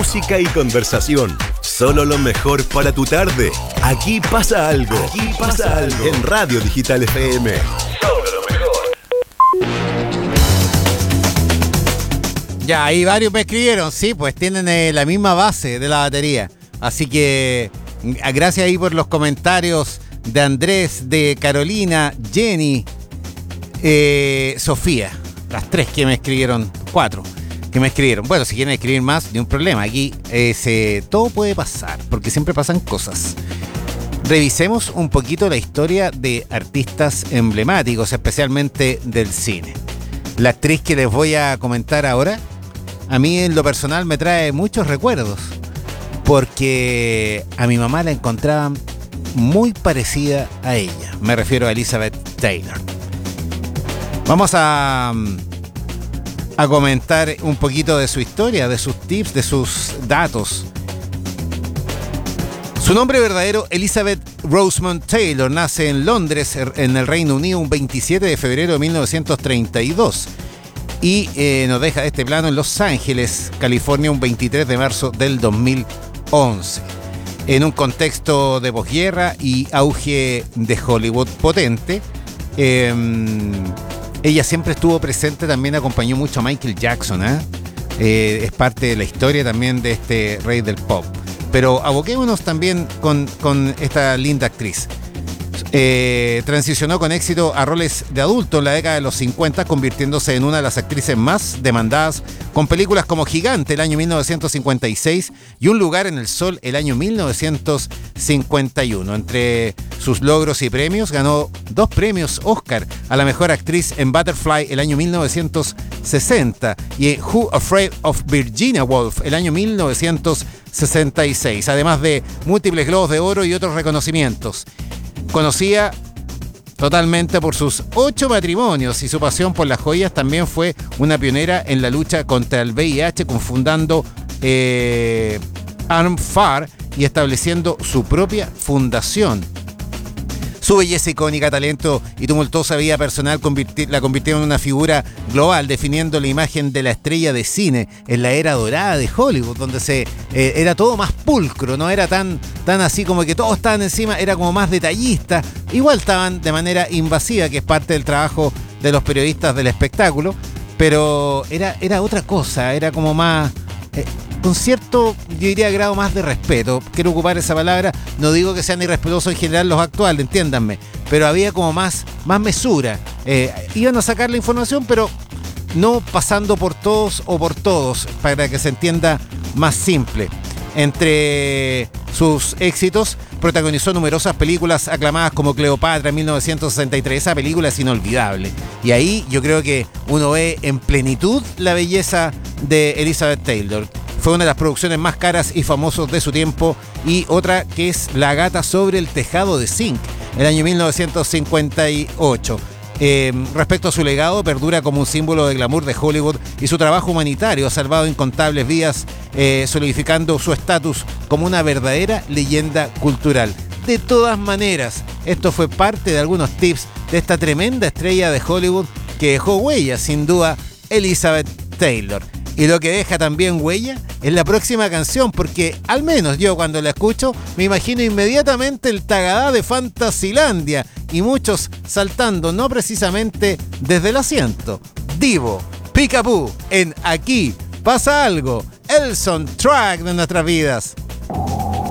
música y conversación. Solo lo mejor para tu tarde. Aquí pasa algo. Aquí pasa algo. En Radio Digital FM. Solo lo mejor. Ya, ahí varios me escribieron. Sí, pues tienen la misma base de la batería. Así que gracias ahí por los comentarios de Andrés, de Carolina, Jenny, Sofía. Las 3 que me escribieron, 4 que me escribieron. Bueno, si quieren escribir más, ni un problema. Aquí todo puede pasar, porque siempre pasan cosas. Revisemos un poquito la historia de artistas emblemáticos, especialmente del cine. La actriz que les voy a comentar ahora, a mí en lo personal me trae muchos recuerdos, porque a mi mamá la encontraban muy parecida a ella. Me refiero a Elizabeth Taylor. Vamos a comentar un poquito de su historia, de sus tips, de sus datos. Su nombre verdadero, Elizabeth Rosamond Taylor, nace en Londres, en el Reino Unido, un 27 de febrero de 1932. Y nos deja este plano en Los Ángeles, California, un 23 de marzo del 2011. En un contexto de posguerra y auge de Hollywood potente, ella siempre estuvo presente, también acompañó mucho a Michael Jackson, es parte de la historia también de este rey del pop. Pero aboquémonos también con esta linda actriz. Transicionó con éxito a roles de adulto en la década de los 50, convirtiéndose en una de las actrices más demandadas, con películas como Gigante el año 1956 y Un lugar en el sol el año 1951. Entre sus logros y premios, ganó 2 premios Oscar a la mejor actriz en Butterfly el año 1960 y Who Afraid of Virginia Woolf el año 1966, además de múltiples Globos de Oro y otros reconocimientos. Conocida totalmente por sus 8 matrimonios y su pasión por las joyas, también fue una pionera en la lucha contra el VIH, cofundando ARMFAR y estableciendo su propia fundación. Su belleza icónica, talento y tumultuosa vida personal la convirtieron en una figura global, definiendo la imagen de la estrella de cine en la era dorada de Hollywood, donde era todo más pulcro, no era tan así como que todos estaban encima, era como más detallista. Igual estaban de manera invasiva, que es parte del trabajo de los periodistas del espectáculo, pero era otra cosa, era como más... con cierto, yo diría, grado más de respeto. Quiero ocupar esa palabra. No digo que sean irrespetuosos en general los actuales, entiéndanme, pero había como más mesura. Iban a sacar la información, pero no pasando por todos o por todos, para que se entienda más simple. Entre sus éxitos, protagonizó numerosas películas aclamadas como Cleopatra en 1963. Esa película es inolvidable. Y ahí yo creo que uno ve en plenitud la belleza de Elizabeth Taylor. Fue una de las producciones más caras y famosas de su tiempo. Y otra que es La gata sobre el tejado de zinc, el año 1958. Respecto a su legado, perdura como un símbolo de glamour de Hollywood, y su trabajo humanitario ha salvado incontables vidas, solidificando su estatus como una verdadera leyenda cultural. De todas maneras, esto fue parte de algunos tips de esta tremenda estrella de Hollywood que dejó huella, sin duda, Elizabeth Taylor. Y lo que deja también huella es la próxima canción, porque al menos yo cuando la escucho me imagino inmediatamente el tagadá de Fantasilandia y muchos saltando, no precisamente desde el asiento. Divo, Peekaboo en Aquí Pasa Algo, el soundtrack de nuestras vidas.